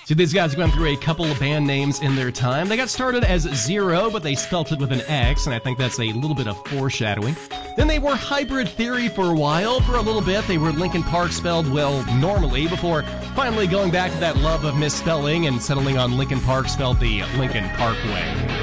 So these guys went through a couple of band names in their time. They got started as Zero, but they spelt it with an X, and I think that's a little bit of foreshadowing. Then they were Hybrid Theory for a while. For a little bit, they were Linkin Park spelled, well, normally, before finally going back to that love of misspelling and settling on Linkin Park spelled the Linkin Park way.